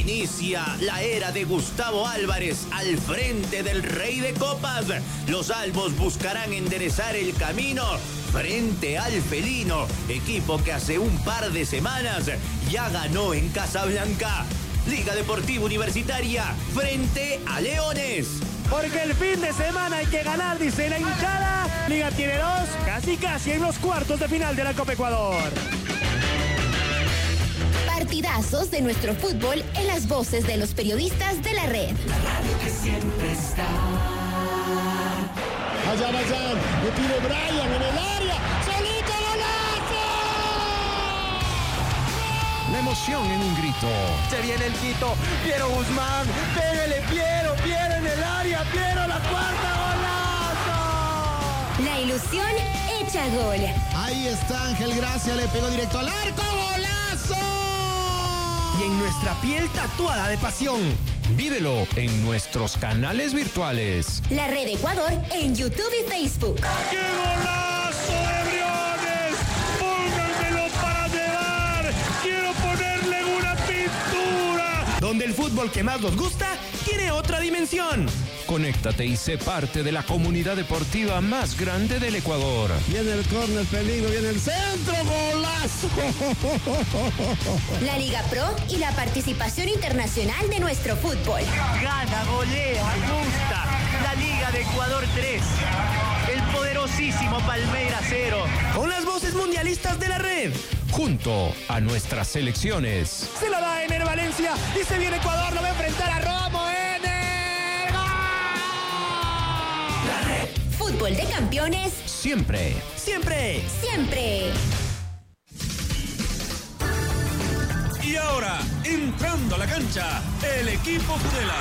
Inicia la era de Gustavo Álvarez al frente del Rey de Copas. Los albos buscarán enderezar el camino frente al felino, equipo que hace un par de semanas ya ganó en Casablanca. Liga Deportiva Universitaria frente a Leones. Porque el fin de semana hay que ganar, dice la hinchada. Liga tiene 2, casi en los cuartos de final de la Copa Ecuador. Partidazos de nuestro fútbol en las voces de los periodistas de la red. La radio que siempre está. Allá, le pide Brian en el área. ¡Solito golazo! La emoción en un grito. Se viene el Quito. Piero Guzmán. Pégale, Piero en el área. Piero, la cuarta, golazo. La ilusión hecha gol. Ahí está Ángel Gracia, le pegó directo al arco. ¡Golazo! Y en nuestra piel tatuada de pasión. Vívelo en nuestros canales virtuales. La Red Ecuador en YouTube y Facebook. ¡Qué golazo de Briones! ¡Pónganmelo para llevar! ¡Quiero ponerle una pintura! Donde el fútbol que más nos gusta tiene otra dimensión. Conéctate y sé parte de la comunidad deportiva más grande del Ecuador. Viene el córner, peligro, viene el centro, golazo. La Liga Pro y la participación internacional de nuestro fútbol. Gana, golea, gusta. La Liga de Ecuador 3. El poderosísimo Palmeiras 0. Con las voces mundialistas de la red. Junto a nuestras selecciones. Se la da Ener Valencia y se viene Ecuador, lo va a enfrentar a Romo. Fútbol de campeones. Siempre. Siempre. Siempre. Y ahora, entrando a la cancha, el equipo Fudela.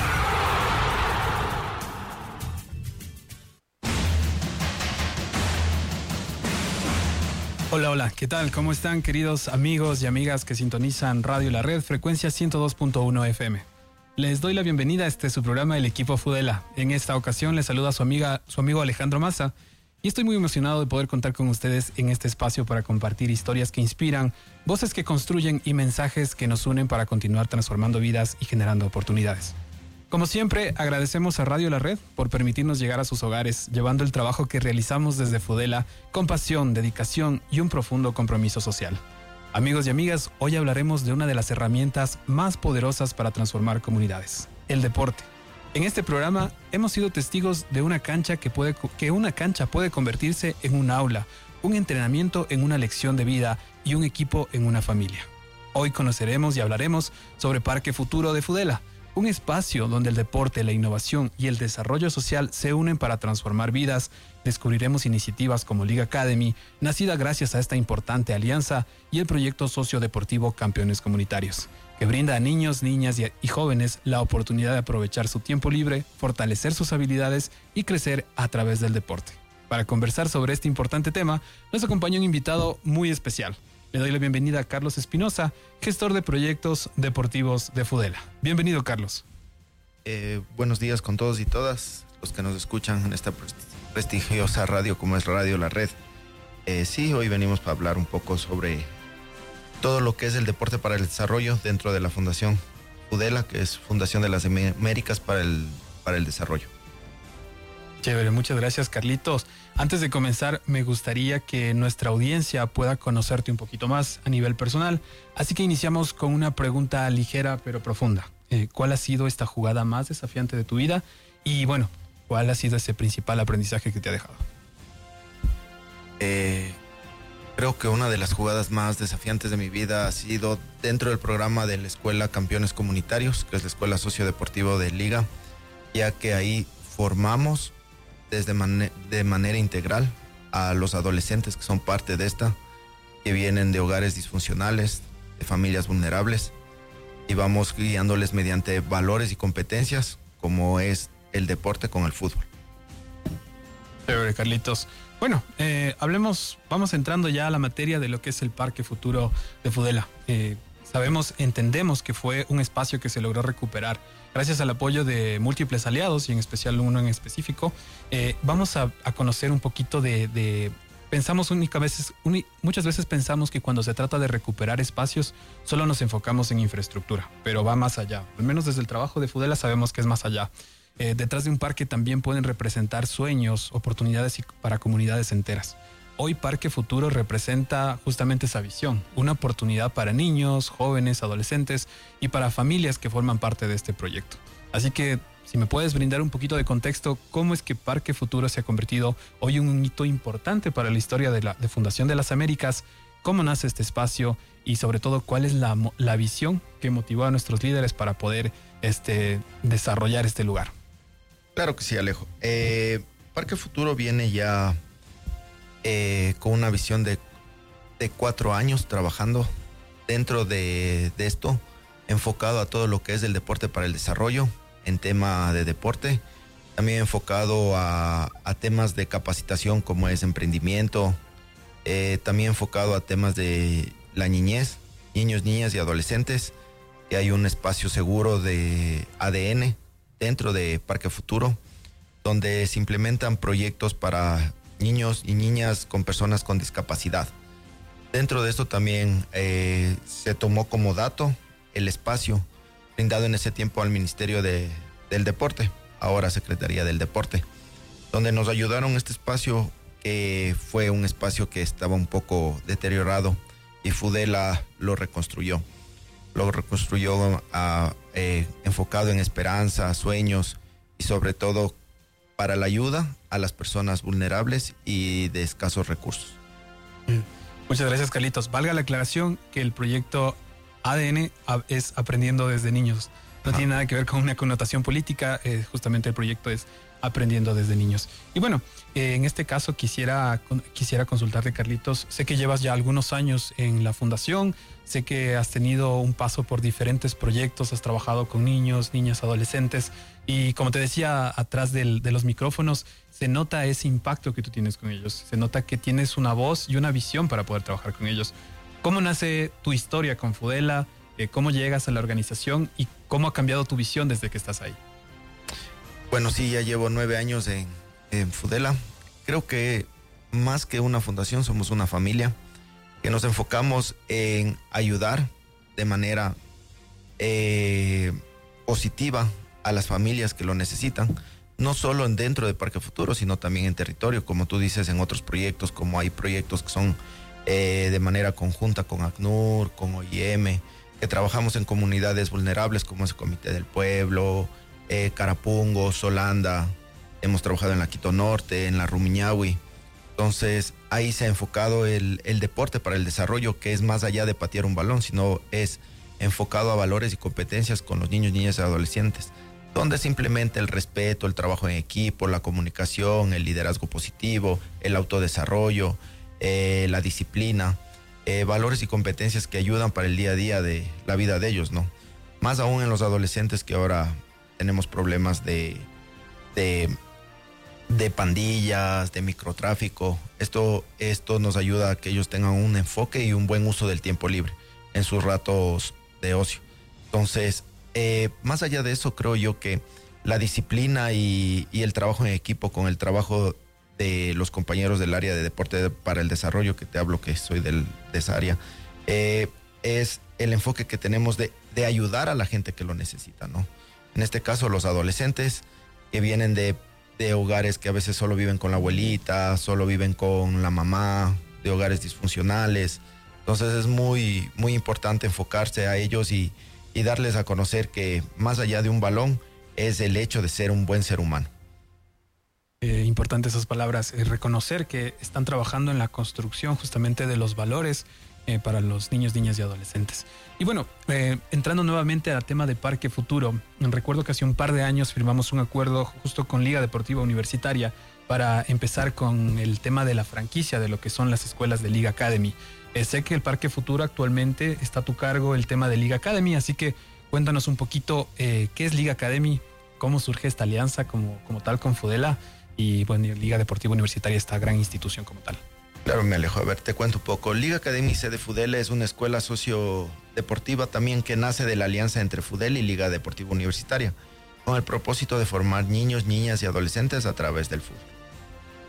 Hola, ¿qué tal? ¿Cómo están, queridos amigos y amigas que sintonizan Radio La Red, frecuencia 102.1 FM? Les doy la bienvenida a su programa El Equipo Fudela. En esta ocasión les saluda su amigo Alejandro Maza y estoy muy emocionado de poder contar con ustedes en este espacio para compartir historias que inspiran, voces que construyen y mensajes que nos unen para continuar transformando vidas y generando oportunidades. Como siempre, agradecemos a Radio La Red por permitirnos llegar a sus hogares, llevando el trabajo que realizamos desde Fudela con pasión, dedicación y un profundo compromiso social. Amigos y amigas, hoy hablaremos de una de las herramientas más poderosas para transformar comunidades, el deporte. En este programa hemos sido testigos de una cancha que una cancha puede convertirse en un aula, un entrenamiento en una lección de vida y un equipo en una familia. Hoy conoceremos y hablaremos sobre Parque Futuro de Fudela, un espacio donde el deporte, la innovación y el desarrollo social se unen para transformar vidas. Descubriremos iniciativas como Liga Academy, nacida gracias a esta importante alianza, y el proyecto sociodeportivo Campeones Comunitarios, que brinda a niños, niñas y jóvenes la oportunidad de aprovechar su tiempo libre, fortalecer sus habilidades y crecer a través del deporte. Para conversar sobre este importante tema, nos acompaña un invitado muy especial. Le doy la bienvenida a Carlos Espinosa, gestor de proyectos deportivos de Fudela. Bienvenido, Carlos. Buenos días con todos y todas los que nos escuchan en esta prestigiosa radio como es Radio La Red. Sí, hoy venimos para hablar un poco sobre todo lo que es el deporte para el desarrollo dentro de la Fundación Fudela, que es Fundación de las Américas para el Desarrollo. Chévere, muchas gracias, Carlitos. Antes de comenzar, me gustaría que nuestra audiencia pueda conocerte un poquito más a nivel personal. Así que iniciamos con una pregunta ligera pero profunda. ¿Cuál ha sido esta jugada más desafiante de tu vida? Y bueno, ¿cuál ha sido ese principal aprendizaje que te ha dejado? Creo que una de las jugadas más desafiantes de mi vida ha sido dentro del programa de la Escuela Campeones Comunitarios, que es la escuela sociodeportiva de Liga, ya que ahí formamos de manera integral a los adolescentes que son parte de esta, que vienen de hogares disfuncionales, de familias vulnerables, y vamos guiándoles mediante valores y competencias como es el deporte con el fútbol. Chévere, Carlitos. Bueno, vamos entrando ya a la materia de lo que es el Parque Futuro de Fudela. Entendemos que fue un espacio que se logró recuperar gracias al apoyo de múltiples aliados y en especial uno en específico. Vamos a conocer un poquito de muchas veces pensamos que cuando se trata de recuperar espacios, solo nos enfocamos en infraestructura, pero va más allá. Al menos desde el trabajo de Fudela sabemos que es más allá. Detrás de un parque también pueden representar sueños, oportunidades para comunidades enteras. Hoy Parque Futuro representa justamente esa visión, una oportunidad para niños, jóvenes, adolescentes y para familias que forman parte de este proyecto. Así que, si me puedes brindar un poquito de contexto, ¿cómo es que Parque Futuro se ha convertido hoy en un hito importante para la historia de Fundación de las Américas? ¿Cómo nace este espacio? Y sobre todo, ¿cuál es la visión que motivó a nuestros líderes para poder desarrollar este lugar? Claro que sí, Alejo. Parque Futuro viene ya con una visión de 4 años trabajando dentro de esto, enfocado a todo lo que es el deporte para el desarrollo, en tema de deporte, también enfocado a temas de capacitación como es emprendimiento, también enfocado a temas de la niñez, niños, niñas y adolescentes, que hay un espacio seguro de ADN dentro de Parque Futuro, donde se implementan proyectos para niños y niñas con personas con discapacidad. Dentro de esto también se tomó como dato el espacio brindado en ese tiempo al Ministerio del Deporte, ahora Secretaría del Deporte, donde nos ayudaron este espacio, que fue un espacio que estaba un poco deteriorado y Fudela lo reconstruyó. Lo reconstruyó enfocado en esperanza, sueños y sobre todo para la ayuda a las personas vulnerables y de escasos recursos. Muchas gracias, Carlitos. Valga la aclaración que el proyecto ADN es Aprendiendo desde Niños. No tiene nada que ver con una connotación política, justamente el proyecto es Aprendiendo desde Niños. Y bueno, en este caso quisiera consultarte, Carlitos. Sé que llevas ya algunos años en la fundación, sé que has tenido un paso por diferentes proyectos, has trabajado con niños, niñas, adolescentes, y como te decía, atrás de los micrófonos, se nota ese impacto que tú tienes con ellos, se nota que tienes una voz y una visión para poder trabajar con ellos. ¿Cómo nace tu historia con Fudela? ¿Cómo llegas a la organización y cómo ha cambiado tu visión desde que estás ahí? Bueno, sí, ya llevo 9 años en Fudela. Creo que más que una fundación somos una familia que nos enfocamos en ayudar de manera positiva a las familias que lo necesitan, no solo dentro de Parque Futuro, sino también en territorio, como tú dices, en otros proyectos, como hay proyectos que son de manera conjunta con ACNUR, con OIM, que trabajamos en comunidades vulnerables como es el Comité del Pueblo, Carapungo, Solanda, hemos trabajado en la Quito Norte, en la Rumiñahui. Entonces ahí se ha enfocado el deporte para el desarrollo, que es más allá de patear un balón, sino es enfocado a valores y competencias con los niños, niñas y adolescentes, donde se implementa el respeto, el trabajo en equipo, la comunicación, el liderazgo positivo, el autodesarrollo, la disciplina, valores y competencias que ayudan para el día a día de la vida de ellos, ¿no? Más aún en los adolescentes, que ahora tenemos problemas de pandillas, de microtráfico. Esto nos ayuda a que ellos tengan un enfoque y un buen uso del tiempo libre en sus ratos de ocio. Entonces, más allá de eso, creo yo que la disciplina y el trabajo en equipo con el trabajo de los compañeros del área de deporte para el desarrollo, que te hablo que soy de esa área, es el enfoque que tenemos de ayudar a la gente que lo necesita, ¿no? En este caso, los adolescentes que vienen de hogares que a veces solo viven con la abuelita, solo viven con la mamá, de hogares disfuncionales. Entonces es muy, muy importante enfocarse a ellos y darles a conocer que más allá de un balón es el hecho de ser un buen ser humano. Importante esas palabras, reconocer que están trabajando en la construcción justamente de los valores para los niños, niñas y adolescentes. Y bueno, entrando nuevamente al tema de Parque Futuro, recuerdo que hace un par de años firmamos un acuerdo justo con Liga Deportiva Universitaria para empezar con el tema de la franquicia de lo que son las escuelas de Liga Academy. Sé que el Parque Futuro actualmente está a tu cargo el tema de Liga Academy, así que cuéntanos un poquito qué es Liga Academy, cómo surge esta alianza como tal con Fudela y bueno, Liga Deportiva Universitaria, esta gran institución como tal. Claro, me alejo. A ver, te cuento un poco. Liga Academy sede Fudela es una escuela sociodeportiva también que nace de la alianza entre Fudela y Liga Deportiva Universitaria, con el propósito de formar niños, niñas y adolescentes a través del fútbol.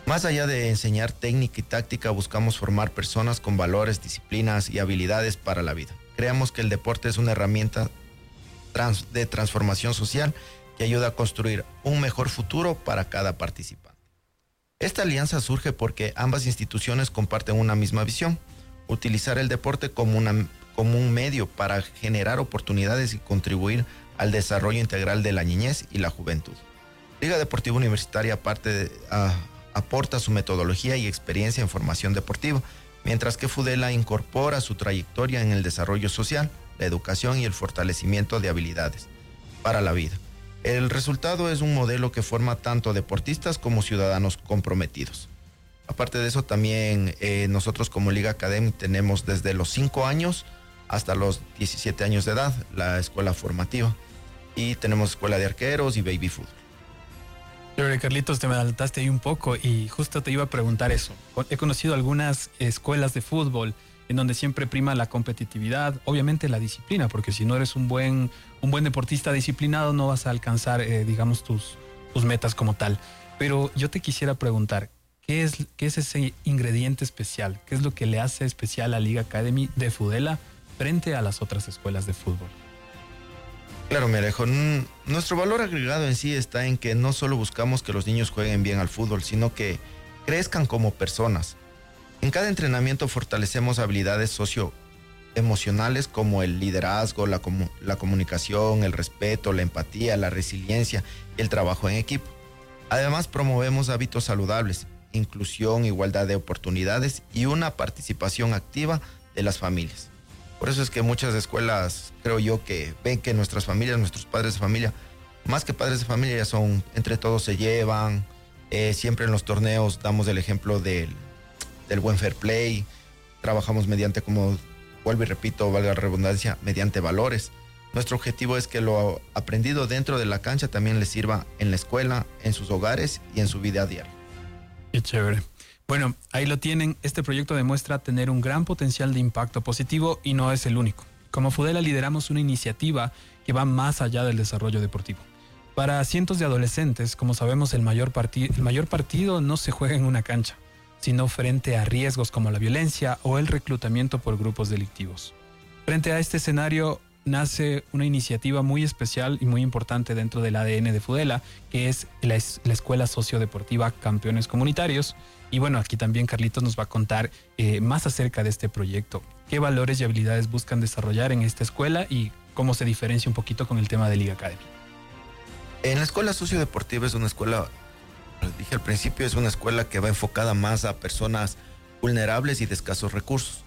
Más allá de enseñar técnica y táctica, buscamos formar personas con valores, disciplinas y habilidades para la vida. Creemos que el deporte es una herramienta de transformación social que ayuda a construir un mejor futuro para cada participante. Esta alianza surge porque ambas instituciones comparten una misma visión: utilizar el deporte como un medio para generar oportunidades y contribuir al desarrollo integral de la niñez y la juventud. Liga Deportiva Universitaria aporta su metodología y experiencia en formación deportiva, mientras que Fudela incorpora su trayectoria en el desarrollo social, la educación y el fortalecimiento de habilidades para la vida. El resultado es un modelo que forma tanto deportistas como ciudadanos comprometidos. Aparte de eso, también nosotros como Liga Academy tenemos desde los 5 años hasta los 17 años de edad la escuela formativa, y tenemos escuela de arqueros y baby fútbol. Pero Carlitos, te me adelantaste ahí un poco y justo te iba a preguntar eso. He conocido algunas escuelas de fútbol en donde siempre prima la competitividad, obviamente la disciplina, porque si no eres un buen deportista disciplinado no vas a alcanzar, digamos, tus metas como tal. Pero yo te quisiera preguntar, ¿qué es ese ingrediente especial? ¿Qué es lo que le hace especial a Liga Academy de Fudela frente a las otras escuelas de fútbol? Claro, mi Alejo, nuestro valor agregado en sí está en que no solo buscamos que los niños jueguen bien al fútbol, sino que crezcan como personas. En cada entrenamiento fortalecemos habilidades socioemocionales como el liderazgo, la comunicación, el respeto, la empatía, la resiliencia y el trabajo en equipo. Además, promovemos hábitos saludables, inclusión, igualdad de oportunidades y una participación activa de las familias. Por eso es que muchas escuelas, creo yo, que ven que nuestras familias, nuestros padres de familia, más que padres de familia, ya son, entre todos se llevan. Siempre en los torneos damos el ejemplo del buen fair play. Trabajamos mediante, como vuelvo y repito, valga la redundancia, mediante valores. Nuestro objetivo es que lo aprendido dentro de la cancha también les sirva en la escuela, en sus hogares y en su vida diaria. Qué chévere. Bueno, ahí lo tienen. Este proyecto demuestra tener un gran potencial de impacto positivo y no es el único. Como Fudela lideramos una iniciativa que va más allá del desarrollo deportivo. Para cientos de adolescentes, como sabemos, el mayor partido no se juega en una cancha, sino frente a riesgos como la violencia o el reclutamiento por grupos delictivos. Frente a este escenario nace una iniciativa muy especial y muy importante dentro del ADN de Fudela, que es la Escuela Sociodeportiva Campeones Comunitarios. Y bueno, aquí también Carlitos nos va a contar más acerca de este proyecto. ¿Qué valores y habilidades buscan desarrollar en esta escuela y cómo se diferencia un poquito con el tema de Liga Academy? En la Escuela Sociodeportiva es una escuela, les dije al principio, es una escuela que va enfocada más a personas vulnerables y de escasos recursos.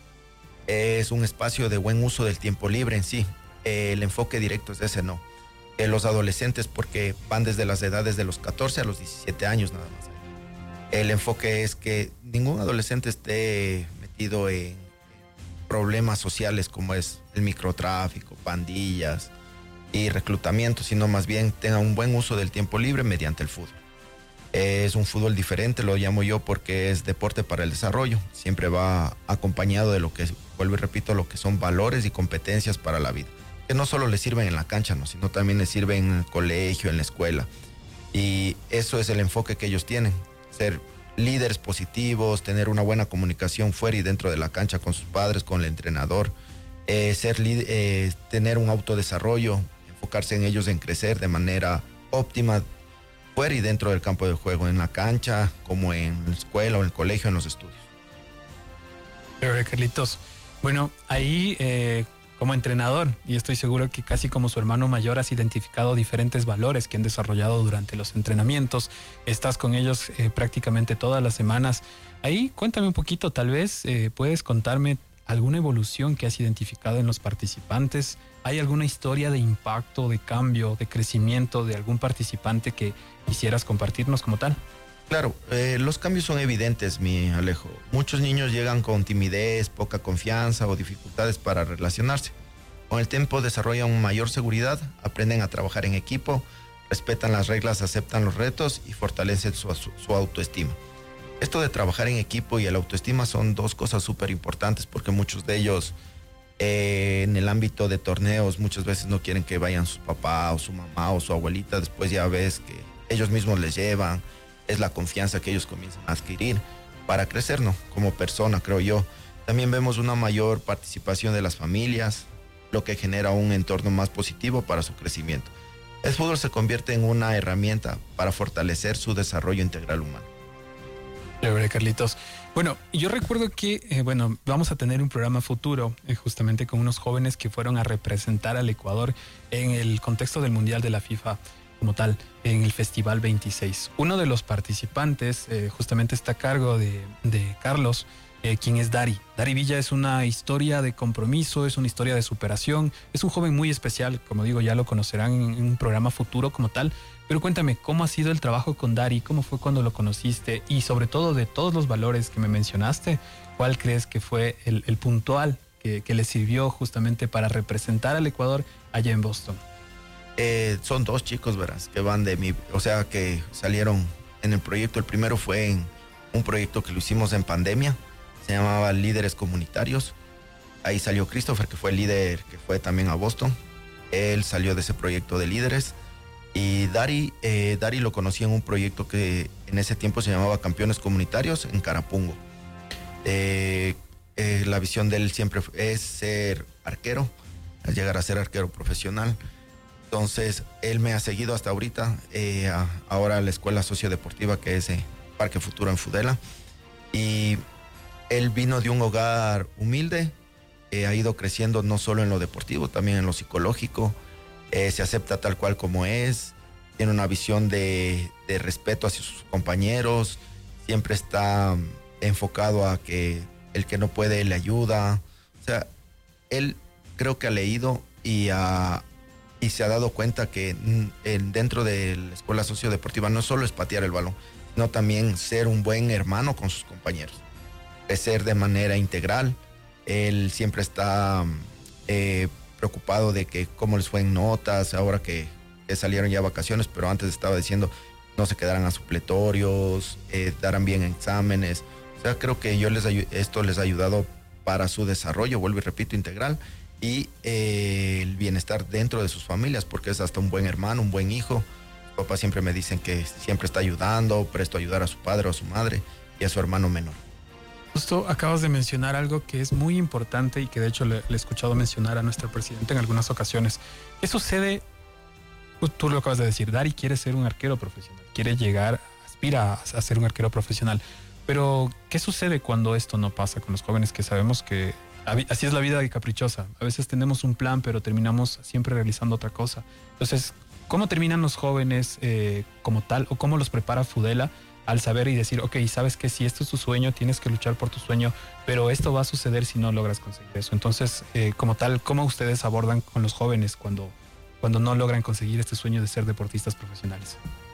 Es un espacio de buen uso del tiempo libre en sí. El enfoque directo es ese, no. Los adolescentes, porque van desde las edades de los 14 a los 17 años nada más. El enfoque es que ningún adolescente esté metido en problemas sociales como es el microtráfico, pandillas y reclutamiento, sino más bien tenga un buen uso del tiempo libre mediante el fútbol. Es un fútbol diferente, lo llamo yo, porque es deporte para el desarrollo. Siempre va acompañado de lo que, vuelvo y repito, lo que son valores y competencias para la vida. Que no solo les sirven en la cancha, ¿no? Sino también les sirven en el colegio, en la escuela. Y eso es el enfoque que ellos tienen. Ser líderes positivos, tener una buena comunicación fuera y dentro de la cancha con sus padres, con el entrenador, tener un autodesarrollo, enfocarse en ellos en crecer de manera óptima fuera y dentro del campo de juego, en la cancha, como en la escuela o en el colegio, en los estudios. Pero Carlitos, bueno, ahí como entrenador, y estoy seguro que casi como su hermano mayor has identificado diferentes valores que han desarrollado durante los entrenamientos, estás con ellos prácticamente todas las semanas. Ahí cuéntame un poquito, tal vez puedes contarme alguna evolución que has identificado en los participantes. ¿Hay alguna historia de impacto, de cambio, de crecimiento de algún participante que quisieras compartirnos como tal? Claro, los cambios son evidentes, mi Alejo. Muchos niños llegan con timidez, poca confianza o dificultades para relacionarse. Con el tiempo desarrollan mayor seguridad, aprenden a trabajar en equipo, respetan las reglas, aceptan los retos y fortalecen su autoestima. Esto de trabajar en equipo y el autoestima son dos cosas súper importantes, porque muchos de ellos en el ámbito de torneos muchas veces no quieren que vayan su papá o su mamá o su abuelita. Después ya ves que ellos mismos les llevan. es la confianza que ellos comienzan a adquirir para crecer, ¿no? Como persona, creo yo. También vemos una mayor participación de las familias, lo que genera un entorno más positivo para su crecimiento. El fútbol se convierte en una herramienta para fortalecer su desarrollo integral humano. Chévere, Carlitos. Bueno, yo recuerdo que, vamos a tener un programa futuro justamente con unos jóvenes que fueron a representar al Ecuador en el contexto del Mundial de la FIFA como tal, en el Festival 26. Uno de los participantes justamente está a cargo de Carlos, quien es Dari. Dari Villa es una historia de compromiso, es una historia de superación, es un joven muy especial, como digo, ya lo conocerán en un programa futuro como tal, pero cuéntame, ¿cómo ha sido el trabajo con Dari? ¿Cómo fue cuando lo conociste? Y sobre todo, de todos los valores que me mencionaste, ¿cuál crees que fue el puntual que le sirvió justamente para representar al Ecuador allá en Boston? Son 2 chicos, verás, que van que salieron en el proyecto. El primero fue en un proyecto que lo hicimos en pandemia, se llamaba Líderes Comunitarios. Ahí salió Christopher, que fue el líder, que fue también a Boston. Él salió de ese proyecto de líderes. Y Dari lo conocí en un proyecto que en ese tiempo se llamaba Campeones Comunitarios en Carapungo. La visión de él siempre es ser arquero, llegar a ser arquero profesional. Entonces, él me ha seguido hasta ahorita, ahora a la escuela sociodeportiva que es Parque Futuro en Fudela. Y él vino de un hogar humilde, ha ido creciendo no solo en lo deportivo, también en lo psicológico. Se acepta tal cual como es, tiene una visión de respeto hacia sus compañeros, siempre está enfocado a que el que no puede le ayuda. O sea, él creo que ha leído y se ha dado cuenta que dentro de la escuela sociodeportiva no solo es patear el balón, sino también ser un buen hermano con sus compañeros, crecer de manera integral. Él siempre está preocupado de que cómo les fue en notas, ahora que salieron ya vacaciones, pero antes estaba diciendo no se quedaran a supletorios, daran bien exámenes. O sea, creo que esto les ha ayudado para su desarrollo, vuelvo y repito, integral, y el bienestar dentro de sus familias, porque es hasta un buen hermano, un buen hijo. Su papá siempre me dicen que siempre está ayudando, presto a ayudar a su padre o a su madre y a su hermano menor. Justo acabas de mencionar algo que es muy importante y que de hecho le he escuchado mencionar a nuestro presidente en algunas ocasiones. ¿Qué sucede? Tú lo acabas de decir, Dari quiere ser un arquero profesional, aspira a ser un arquero profesional. Pero, ¿qué sucede cuando esto no pasa con los jóvenes que sabemos que así es la vida de caprichosa? A veces tenemos un plan, pero terminamos siempre realizando otra cosa. Entonces, ¿cómo terminan los jóvenes como tal? ¿O cómo los prepara Fudela al saber y decir, ok, sabes que si esto es tu sueño, tienes que luchar por tu sueño, pero esto va a suceder si no logras conseguir eso? Entonces, como tal, ¿cómo ustedes abordan con los jóvenes cuando no logran conseguir este sueño de ser deportistas profesionales?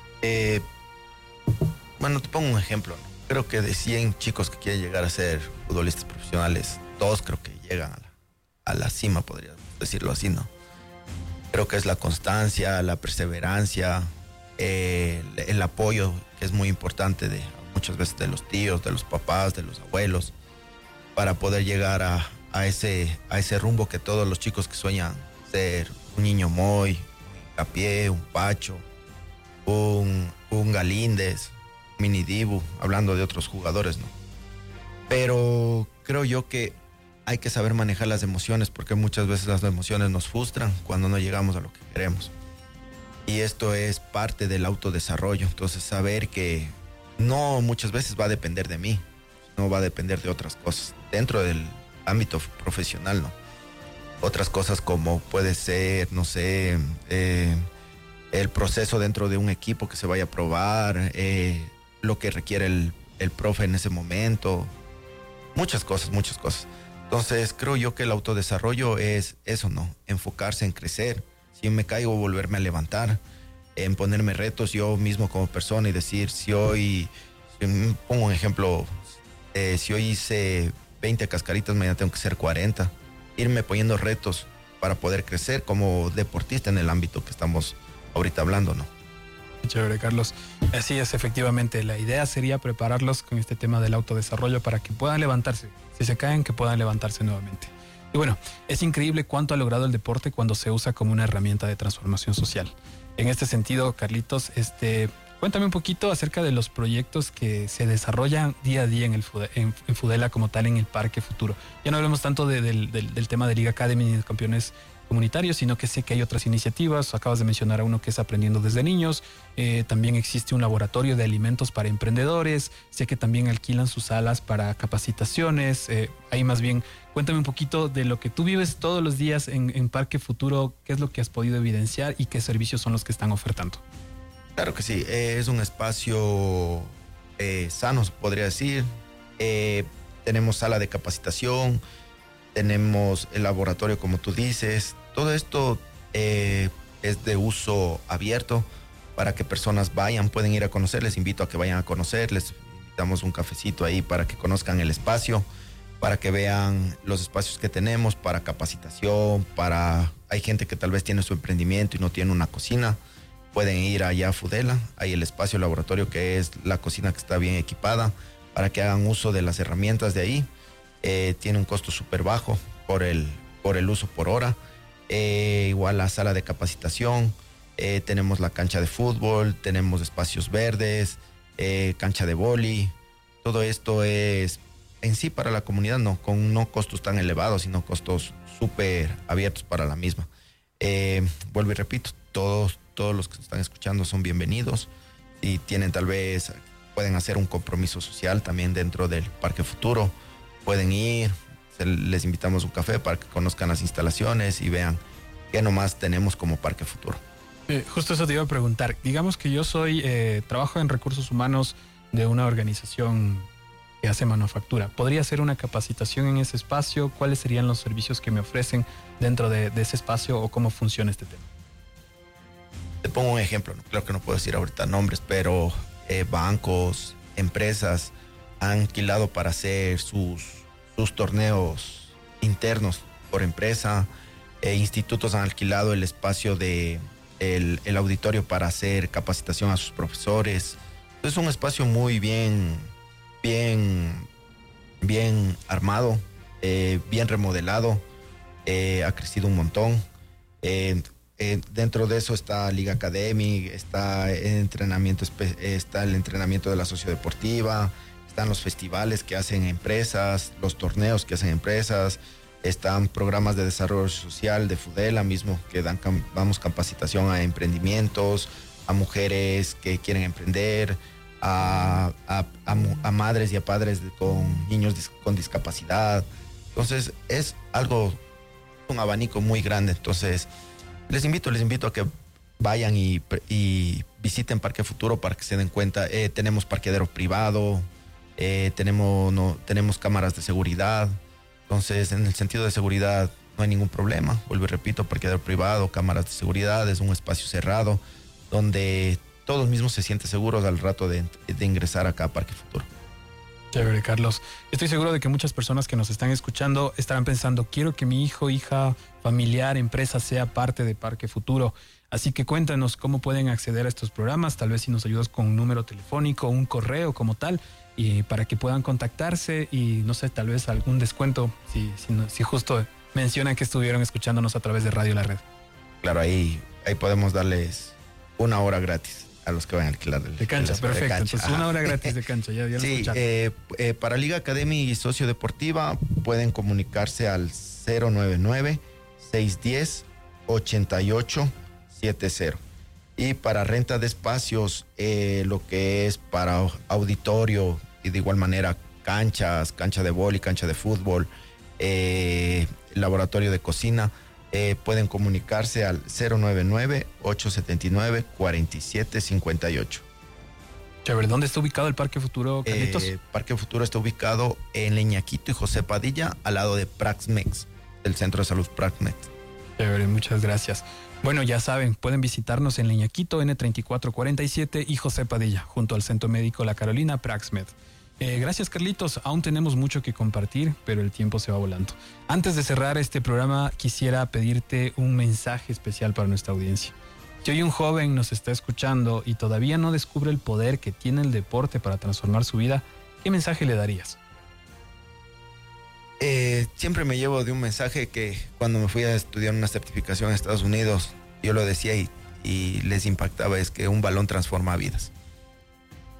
Bueno, te pongo un ejemplo, ¿no? Creo que de 100 chicos que quieren llegar a ser futbolistas profesionales, 2 creo que llegan a la cima, podríamos decirlo así, ¿no? Creo que es la constancia, la perseverancia, el apoyo, que es muy importante muchas veces de los tíos, de los papás, de los abuelos, para poder llegar a ese rumbo que todos los chicos que sueñan ser un Niño Moy, un Hincapié, un Pacho, un Galíndez, Mini Dibu, hablando de otros jugadores, ¿no? Pero creo yo que hay que saber manejar las emociones, porque muchas veces las emociones nos frustran cuando no llegamos a lo que queremos. Y esto es parte del autodesarrollo. Entonces, saber que no muchas veces va a depender de mí, no va a depender de otras cosas dentro del ámbito profesional, ¿no? Otras cosas como puede ser, no sé, el proceso dentro de un equipo que se vaya a probar, lo que requiere el profe en ese momento, muchas cosas. Entonces, creo yo que el autodesarrollo es eso, ¿no? Enfocarse en crecer. Si me caigo, volverme a levantar, en ponerme retos yo mismo como persona y decir, si pongo un ejemplo, si hoy hice 20 cascaritas, mañana tengo que hacer 40. Irme poniendo retos para poder crecer como deportista en el ámbito que estamos ahorita hablando, ¿no? Chévere, Carlos. Así es, efectivamente. La idea sería prepararlos con este tema del autodesarrollo para que puedan levantarse. Si se caen, que puedan levantarse nuevamente. Y bueno, es increíble cuánto ha logrado el deporte cuando se usa como una herramienta de transformación social. En este sentido, Carlitos, Cuéntame un poquito acerca de los proyectos que se desarrollan día a día en Fudela como tal, en el Parque Futuro. Ya no hablamos tanto del tema de Liga Academy ni de campeones comunitarios, sino que sé que hay otras iniciativas. Acabas de mencionar a uno que es Aprendiendo desde Niños. También existe un laboratorio de alimentos para emprendedores. Sé que también alquilan sus salas para capacitaciones. Ahí más bien, cuéntame un poquito de lo que tú vives todos los días en Parque Futuro. ¿Qué es lo que has podido evidenciar y qué servicios son los que están ofertando? Claro que sí, es un espacio sano, podría decir. Tenemos sala de capacitación, tenemos el laboratorio, como tú dices. Todo esto es de uso abierto para que personas pueden ir a conocer. Les invito a que vayan a conocer, les invitamos un cafecito ahí para que conozcan el espacio, para que vean los espacios que tenemos para capacitación, hay gente que tal vez tiene su emprendimiento y no tiene una cocina. Pueden ir allá a Fudela, hay el espacio laboratorio que es la cocina que está bien equipada para que hagan uso de las herramientas de ahí. Tiene un costo súper bajo por el uso por hora. Igual la sala de capacitación, tenemos la cancha de fútbol, tenemos espacios verdes, cancha de vóley. Todo esto es en sí para la comunidad, no costos tan elevados, sino costos súper abiertos para la misma. Vuelvo y repito, todos los que están escuchando son bienvenidos. Si tienen pueden hacer un compromiso social también dentro del Parque Futuro. Pueden ir, les invitamos un café para que conozcan las instalaciones y vean qué nomás tenemos como Parque Futuro. Justo eso te iba a preguntar. Digamos que yo trabajo en recursos humanos de una organización que hace manufactura. ¿Podría hacer una capacitación en ese espacio? ¿Cuáles serían los servicios que me ofrecen dentro de ese espacio o cómo funciona este tema? Te pongo un ejemplo, claro que no puedo decir ahorita nombres, pero bancos, empresas han alquilado para hacer sus torneos internos por empresa. Institutos han alquilado el espacio el auditorio para hacer capacitación a sus profesores. Es un espacio muy bien armado, bien remodelado, ha crecido un montón. Dentro de eso está Liga Academy, está el entrenamiento de la sociodeportiva, están los festivales que hacen empresas, los torneos que hacen empresas, están programas de desarrollo social de Fudela mismo que damos capacitación a emprendimientos, a mujeres que quieren emprender, a madres y a padres con niños con discapacidad. Entonces es un abanico muy grande. Entonces les invito a que vayan y visiten Parque Futuro para que se den cuenta. Tenemos parqueadero privado, tenemos cámaras de seguridad. Entonces, en el sentido de seguridad no hay ningún problema. Vuelvo y repito, parqueadero privado, cámaras de seguridad, es un espacio cerrado donde todos mismos se sienten seguros al rato de ingresar acá a Parque Futuro. Chévere, Carlos. Estoy seguro de que muchas personas que nos están escuchando estarán pensando, quiero que mi hijo, hija, familiar, empresa sea parte de Parque Futuro. Así que cuéntanos cómo pueden acceder a estos programas, tal vez si nos ayudas con un número telefónico, un correo como tal, y para que puedan contactarse y no sé, tal vez algún descuento si justo mencionan que estuvieron escuchándonos a través de Radio La Red. Claro, ahí podemos darles 1 hora gratis a los que van a alquilar de cancha. Perfecto, de cancha. Entonces 1 hora gratis de cancha, ya lo escucharon. Para Liga Academy y Sociodeportiva pueden comunicarse al 099-610-8870. Y para renta de espacios, lo que es para auditorio y de igual manera cancha de vóley, cancha de fútbol, laboratorio de cocina, pueden comunicarse al 099-879-4758. Chévere, ¿dónde está ubicado el Parque Futuro, Carlitos? Parque Futuro está ubicado en Leñaquito y José Padilla, al lado de Praxmex, el Centro de Salud Praxmex. Chévere, muchas gracias. Bueno, ya saben, pueden visitarnos en Leñaquito, N3447 y José Padilla, junto al Centro Médico La Carolina, Praxmed. Gracias, Carlitos. Aún tenemos mucho que compartir, pero el tiempo se va volando. Antes de cerrar este programa, quisiera pedirte un mensaje especial para nuestra audiencia. Si hoy un joven nos está escuchando y todavía no descubre el poder que tiene el deporte para transformar su vida, ¿qué mensaje le darías? Siempre me llevo de un mensaje que cuando me fui a estudiar una certificación en Estados Unidos, yo lo decía y les impactaba, es que un balón transforma vidas.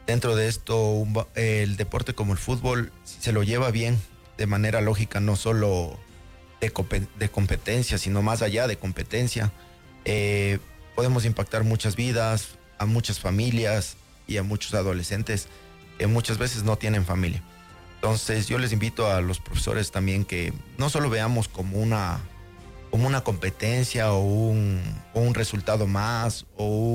Dentro de esto, el deporte como el fútbol, si se lo lleva bien, de manera lógica, no solo de competencia, sino más allá de competencia, podemos impactar muchas vidas, a muchas familias y a muchos adolescentes que muchas veces no tienen familia. Entonces yo les invito a los profesores también que no solo veamos como una competencia o un resultado más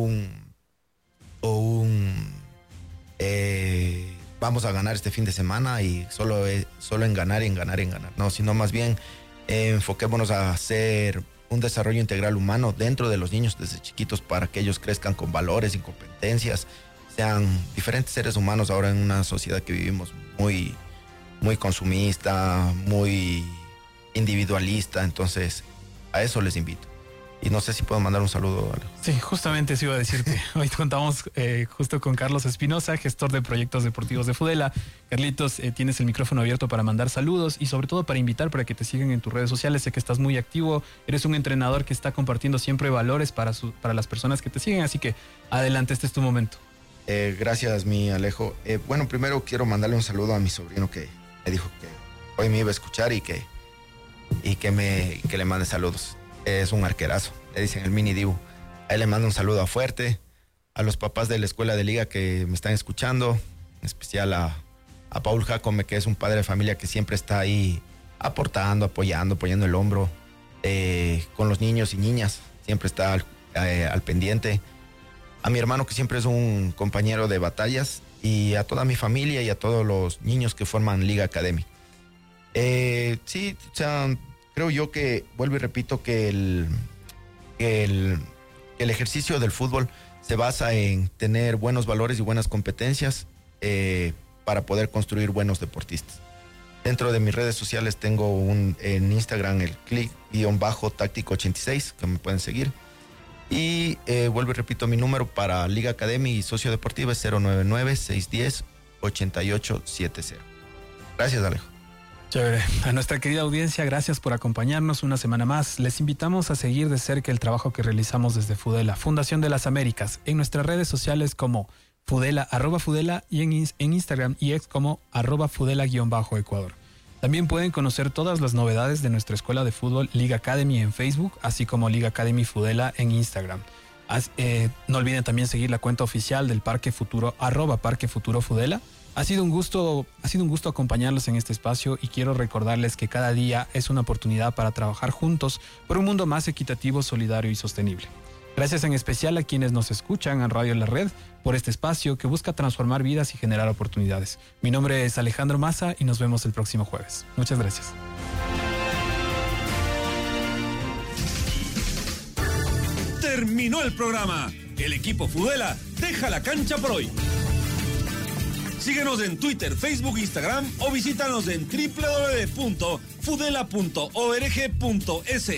vamos a ganar este fin de semana y solo en ganar, no, sino más bien enfoquémonos a hacer un desarrollo integral humano dentro de los niños desde chiquitos para que ellos crezcan con valores y competencias, sean diferentes seres humanos ahora en una sociedad que vivimos muy, muy consumista, muy individualista. Entonces a eso les invito. Y no sé si puedo mandar un saludo. Sí, justamente eso iba a decirte. Hoy contamos justo con Carlos Espinosa, gestor de proyectos deportivos de Fudela. Carlitos, tienes el micrófono abierto para mandar saludos y sobre todo para invitar para que te sigan en tus redes sociales. Sé que estás muy activo, eres un entrenador que está compartiendo siempre valores para las personas que te siguen, así que adelante, este es tu momento. Gracias, mi Alejo. Bueno, primero quiero mandarle un saludo a mi sobrino que me dijo que hoy me iba a escuchar y que le mande saludos. Es un arquerazo, le dicen el mini Dibu. A él le mando un saludo fuerte, a los papás de la escuela de liga que me están escuchando, en especial a Paul Jacome, que es un padre de familia que siempre está ahí aportando, apoyando el hombro con los niños y niñas, siempre está al pendiente. A mi hermano, que siempre es un compañero de batallas, y a toda mi familia y a todos los niños que forman Liga Academy. Sí, o sea, creo yo que, vuelvo y repito, que el ejercicio del fútbol se basa en tener buenos valores y buenas competencias para poder construir buenos deportistas. Dentro de mis redes sociales tengo en Instagram el click_táctico86, que me pueden seguir. Y vuelvo y repito, mi número para Liga Academy y Socio Deportiva es 099-610-8870. Gracias, Alejo. Chévere. A nuestra querida audiencia, gracias por acompañarnos una semana más. Les invitamos a seguir de cerca el trabajo que realizamos desde Fudela, Fundación de las Américas, en nuestras redes sociales como Fudela, @Fudela, y en Instagram y ex como @Fudela_Ecuador. También pueden conocer todas las novedades de nuestra escuela de fútbol Liga Academy en Facebook, así como Liga Academy Fudela en Instagram. No olviden también seguir la cuenta oficial del Parque Futuro, @Parque Futuro Fudela. Ha sido un gusto acompañarlos en este espacio y quiero recordarles que cada día es una oportunidad para trabajar juntos por un mundo más equitativo, solidario y sostenible. Gracias en especial a quienes nos escuchan en Radio La Red por este espacio que busca transformar vidas y generar oportunidades. Mi nombre es Alejandro Maza y nos vemos el próximo jueves. Muchas gracias. Terminó el programa. El equipo Fudela deja la cancha por hoy. Síguenos en Twitter, Facebook, Instagram o visítanos en www.fudela.org.es.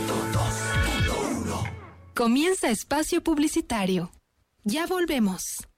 Comienza espacio publicitario. Ya volvemos.